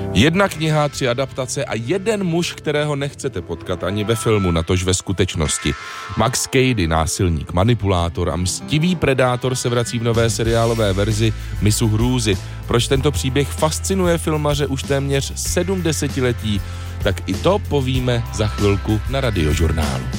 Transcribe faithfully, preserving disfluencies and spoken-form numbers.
Jedna kniha, tři adaptace a jeden muž, kterého nechcete potkat ani ve filmu, natož ve skutečnosti. Max Cady, násilník, manipulátor a mstivý predátor se vrací v nové seriálové verzi Misu hrůzy. Proč tento příběh fascinuje filmaře už téměř sedm desetiletí, tak i to povíme za chvilku na Radiožurnálu.